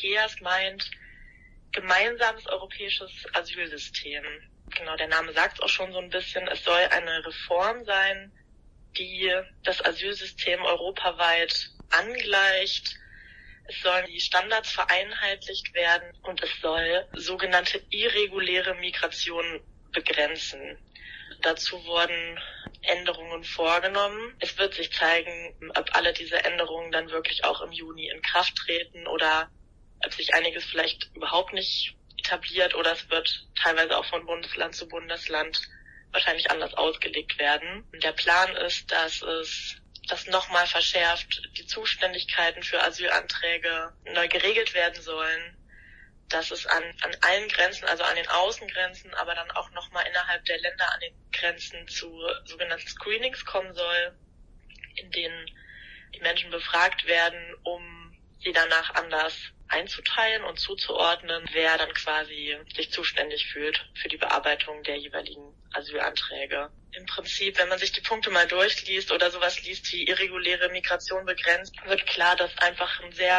GEAS meint gemeinsames europäisches Asylsystem. Genau, der Name sagt es auch schon so ein bisschen. Es soll eine Reform sein, die das Asylsystem europaweit angleicht. Es sollen die Standards vereinheitlicht werden und es soll sogenannte irreguläre Migration begrenzen. Dazu wurden Änderungen vorgenommen. Es wird sich zeigen, ob alle diese Änderungen dann wirklich auch im Juni in Kraft treten oder ob sich einiges vielleicht überhaupt nicht etabliert oder es wird teilweise auch von Bundesland zu Bundesland wahrscheinlich anders ausgelegt werden. Der Plan ist, dass das nochmal verschärft, die Zuständigkeiten für Asylanträge neu geregelt werden sollen, dass es an allen Grenzen, also an den Außengrenzen, aber dann auch nochmal innerhalb der Länder an den Grenzen zu sogenannten Screenings kommen soll, in denen die Menschen befragt werden, um sie danach anders einzuteilen und zuzuordnen, wer dann quasi sich zuständig fühlt für die Bearbeitung der jeweiligen Asylanträge. Im Prinzip, wenn man sich die Punkte mal durchliest oder sowas liest wie irreguläre Migration begrenzt, wird klar, dass einfach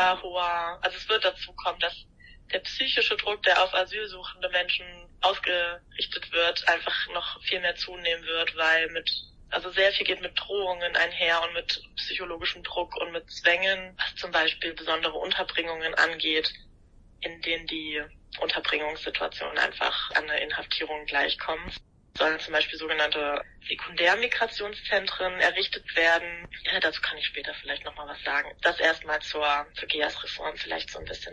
es wird dazu kommen, dass der psychische Druck, der auf asylsuchende Menschen ausgerichtet wird, einfach noch viel mehr zunehmen wird, weil sehr viel geht mit Drohungen einher und mit psychologischem Druck und mit Zwängen, was zum Beispiel besondere Unterbringungen angeht, in denen die Unterbringungssituationen einfach an eine Inhaftierung gleichkommen. Sollen zum Beispiel sogenannte Sekundärmigrationszentren errichtet werden. Ja, dazu kann ich später vielleicht nochmal was sagen. Das erstmal zur GEAS-Reform vielleicht so ein bisschen,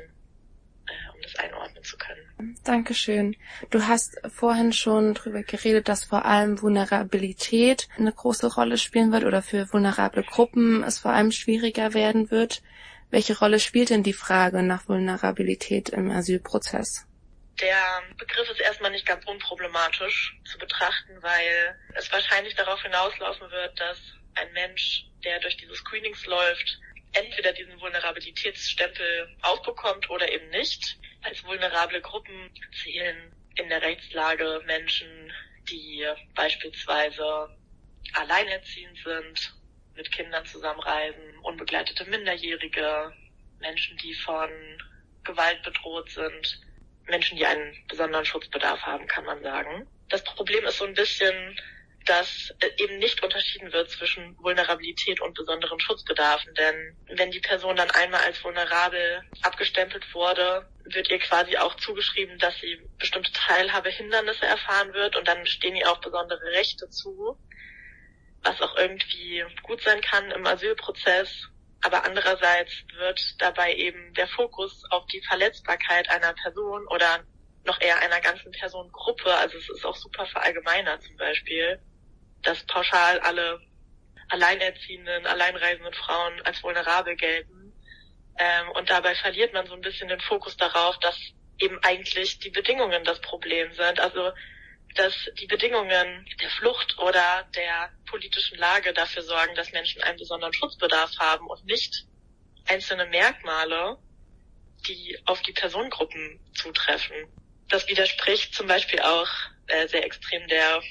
um das einordnen zu können. Dankeschön. Du hast vorhin schon drüber geredet, dass vor allem Vulnerabilität eine große Rolle spielen wird oder für vulnerable Gruppen es vor allem schwieriger werden wird. Welche Rolle spielt denn die Frage nach Vulnerabilität im Asylprozess? Der Begriff ist erstmal nicht ganz unproblematisch zu betrachten, weil es wahrscheinlich darauf hinauslaufen wird, dass ein Mensch, der durch diese Screenings läuft, entweder diesen Vulnerabilitätsstempel aufbekommt oder eben nicht. Als vulnerable Gruppen zählen in der Rechtslage Menschen, die beispielsweise alleinerziehend sind, mit Kindern zusammenreisen, unbegleitete Minderjährige, Menschen, die von Gewalt bedroht sind, Menschen, die einen besonderen Schutzbedarf haben, kann man sagen. Das Problem ist so ein bisschen, dass eben nicht unterschieden wird zwischen Vulnerabilität und besonderen Schutzbedarfen. Denn wenn die Person dann einmal als vulnerabel abgestempelt wurde, wird ihr quasi auch zugeschrieben, dass sie bestimmte Teilhabehindernisse erfahren wird und dann stehen ihr auch besondere Rechte zu, was auch irgendwie gut sein kann im Asylprozess. Aber andererseits wird dabei eben der Fokus auf die Verletzbarkeit einer Person oder noch eher einer ganzen Personengruppe, also es ist auch super verallgemeinert zum Beispiel, dass pauschal alle alleinerziehenden, alleinreisenden Frauen als vulnerabel gelten. Und dabei verliert man so ein bisschen den Fokus darauf, dass eben eigentlich die Bedingungen das Problem sind. Also dass die Bedingungen der Flucht oder der politischen Lage dafür sorgen, dass Menschen einen besonderen Schutzbedarf haben und nicht einzelne Merkmale, die auf die Personengruppen zutreffen. Das widerspricht zum Beispiel auch sehr extrem der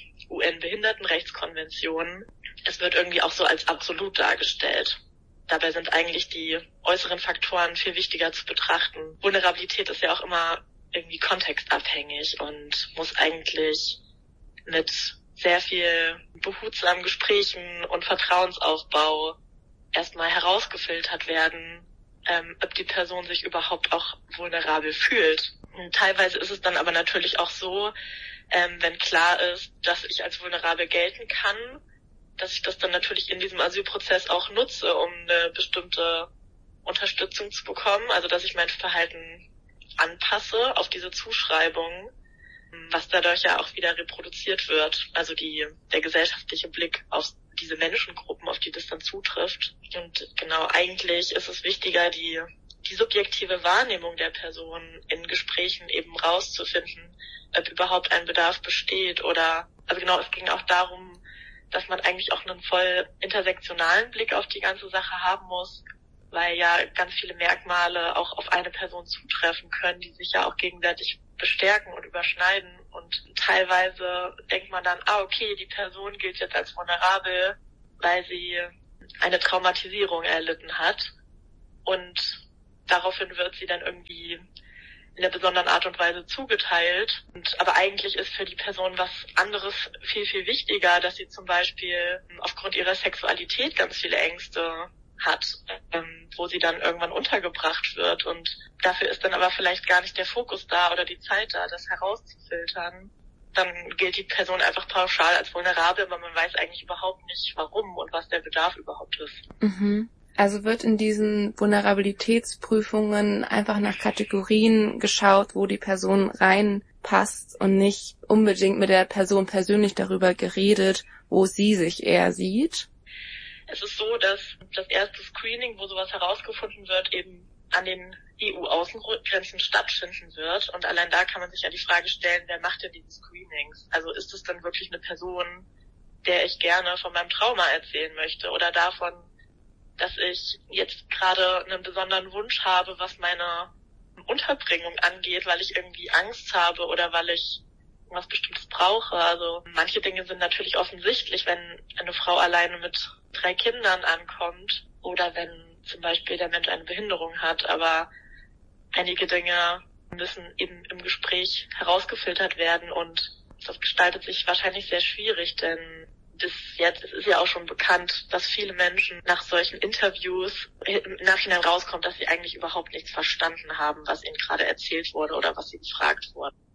UN-Behindertenrechtskonvention. Es wird irgendwie auch so als absolut dargestellt. Dabei sind eigentlich die äußeren Faktoren viel wichtiger zu betrachten. Vulnerabilität ist ja auch immer irgendwie kontextabhängig und muss eigentlich mit sehr viel behutsamen Gesprächen und Vertrauensaufbau erstmal herausgefiltert werden, ob die Person sich überhaupt auch vulnerabel fühlt. Und teilweise ist es dann aber natürlich auch so, wenn klar ist, dass ich als vulnerabel gelten kann, dass ich das dann natürlich in diesem Asylprozess auch nutze, um eine bestimmte Unterstützung zu bekommen, also dass ich mein Verhalten anpasse auf diese Zuschreibung, was dadurch ja auch wieder reproduziert wird, also der gesellschaftliche Blick auf diese Menschengruppen, auf die das dann zutrifft. Und genau, eigentlich ist es wichtiger, die subjektive Wahrnehmung der Person in Gesprächen eben rauszufinden, ob überhaupt ein Bedarf besteht oder, also genau, es ging auch darum, dass man eigentlich auch einen voll intersektionalen Blick auf die ganze Sache haben muss, weil ja ganz viele Merkmale auch auf eine Person zutreffen können, die sich ja auch gegenseitig bestärken und überschneiden. Und teilweise denkt man dann, okay, die Person gilt jetzt als vulnerabel, weil sie eine Traumatisierung erlitten hat. Und daraufhin wird sie dann irgendwie in einer besonderen Art und Weise zugeteilt. Aber eigentlich ist für die Person was anderes viel, viel wichtiger, dass sie zum Beispiel aufgrund ihrer Sexualität ganz viele Ängste hat, wo sie dann irgendwann untergebracht wird. Und dafür ist dann aber vielleicht gar nicht der Fokus da oder die Zeit da, das herauszufiltern. Dann gilt die Person einfach pauschal als vulnerabel, aber man weiß eigentlich überhaupt nicht, warum und was der Bedarf überhaupt ist. Mhm. Also wird in diesen Vulnerabilitätsprüfungen einfach nach Kategorien geschaut, wo die Person reinpasst und nicht unbedingt mit der Person persönlich darüber geredet, wo sie sich eher sieht? Es ist so, dass das erste Screening, wo sowas herausgefunden wird, eben an den EU-Außengrenzen stattfinden wird. Und allein da kann man sich ja die Frage stellen, wer macht denn diese Screenings? Also ist es dann wirklich eine Person, der ich gerne von meinem Trauma erzählen möchte oder davon, dass ich jetzt gerade einen besonderen Wunsch habe, was meine Unterbringung angeht, weil ich irgendwie Angst habe oder weil ich was Bestimmtes brauche. Also manche Dinge sind natürlich offensichtlich, wenn eine Frau alleine mit 3 Kindern ankommt oder wenn zum Beispiel der Mensch eine Behinderung hat, aber einige Dinge müssen eben im Gespräch herausgefiltert werden und das gestaltet sich wahrscheinlich sehr schwierig, denn bis jetzt ist ja auch schon bekannt, dass viele Menschen nach solchen Interviews im Nachhinein rauskommt, dass sie eigentlich überhaupt nichts verstanden haben, was ihnen gerade erzählt wurde oder was sie gefragt wurden.